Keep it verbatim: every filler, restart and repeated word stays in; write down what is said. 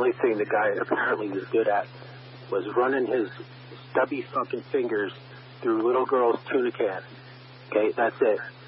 only thing the guy apparently was good at was running his stubby fucking fingers through little girls' tuna cans. Okay, that's it.